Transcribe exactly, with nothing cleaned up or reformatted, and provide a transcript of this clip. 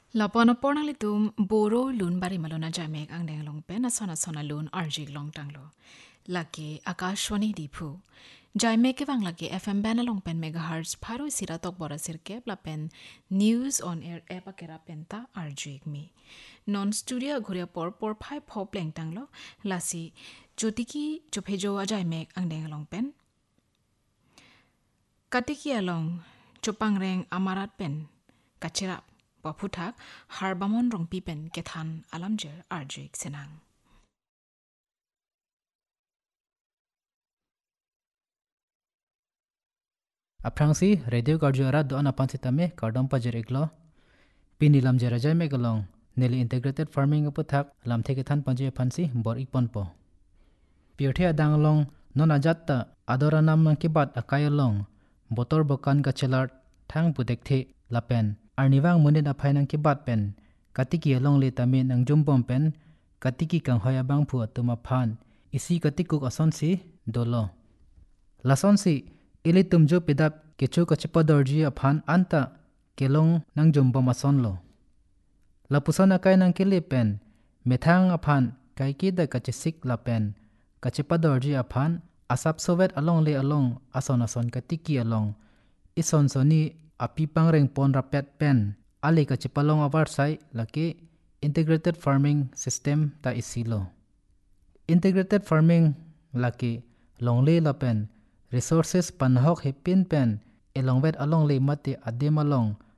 Lapona porna litum boro lun bari malona jamek ang deng long pen asona sona lun arjik long tanglo. Laki akashwani dipu. Jamek ke bang laki F M bana long pen megahertz pharu sira tok bora sirke la pen news on air epa kera penta arjik mi. Non studio ghuria por por phai pho pleng tanglo lasi jotiki chophejo jamek ang deng long pen. Katiki along chopang reng amarat pen kachirap Paputak harbamon rong pipen kethan alamjer arjik senang. Aprangsi radio karjuara do anapan sitame kardom pajer iklo pini lam jera jai megalong neli integrated farming aputhak lam theke than panje phansi bor ikpon po pirthe adang long non ajatta adora nam ki bat akayalong botor bokan ka chelar thang pudek the lapen arniwang munit aphai nang ki bat pen katiki along le tame nang jumpom pen katiki kang hoya bang phu atuma phan isi katikuk asonsi dolo lasonsi ili tumjo pidap kechu kachipadorji aphan anta kelong nang jumbo masonlo lapusana kai nang kili pen methang aphan kai ki da kachisik lapen kachipadorji aphan asap sovet along le along ason ason katiki along ison soni api pangreng pon rapet pen ali kachipalong awar sai laki integrated farming system ta isilo integrated farming laki longle lapen resources panhok he pin pen elongvet along le mate adem along